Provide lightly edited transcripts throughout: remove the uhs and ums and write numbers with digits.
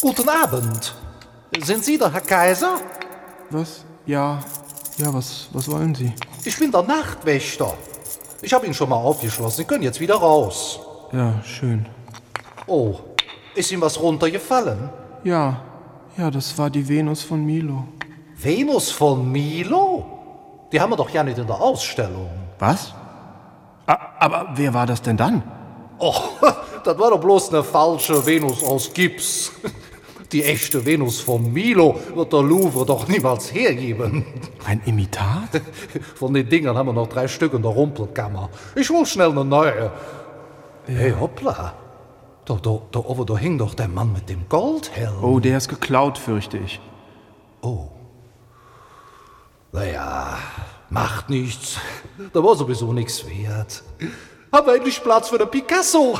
Guten Abend. Sind Sie der Herr Kaiser? Was? Ja, was wollen Sie? Ich bin der Nachtwächter. Ich habe ihn schon mal aufgeschlossen. Sie können jetzt wieder raus. Ja, schön. Oh, ist Ihnen was runtergefallen? Ja, das war die Venus von Milo. Venus von Milo? Die haben wir doch ja nicht in der Ausstellung. Was? Aber wer war das denn dann? Oh, das war doch bloß eine falsche Venus aus Gips. Die echte Venus von Milo wird der Louvre doch niemals hergeben. Ein Imitat? Von den Dingern haben wir noch 3 Stück in der Rumpelkammer. Ich hol schnell eine neue. Ja. Hey, hoppla. Da hing doch der Mann mit dem Goldhelm. Oh, der ist geklaut, fürchte ich. Oh. Naja, macht nichts. Da war sowieso nichts wert. Haben wir endlich Platz für den Picasso.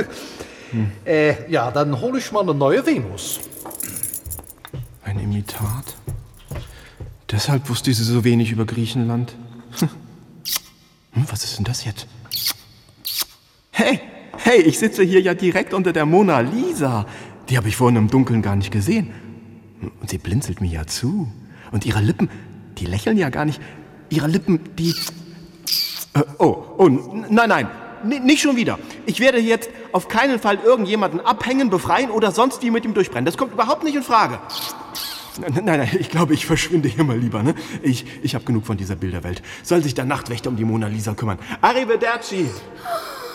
Ja, dann hole ich mal eine neue Venus. Ein Imitat? Deshalb wusste sie so wenig über Griechenland. Was ist denn das jetzt? Hey, ich sitze hier ja direkt unter der Mona Lisa. Die habe ich vorhin im Dunkeln gar nicht gesehen. Und sie blinzelt mir ja zu. Und ihre Lippen, die lächeln ja gar nicht. Ihre Lippen, die... Nein, nicht schon wieder. Ich werde jetzt auf keinen Fall irgendjemanden abhängen, befreien oder sonst wie mit ihm durchbrennen. Das kommt überhaupt nicht in Frage. Nein, ich glaube, ich verschwinde hier mal lieber. Ne? Ich habe genug von dieser Bilderwelt. Soll sich der Nachtwächter um die Mona Lisa kümmern. Arrivederci!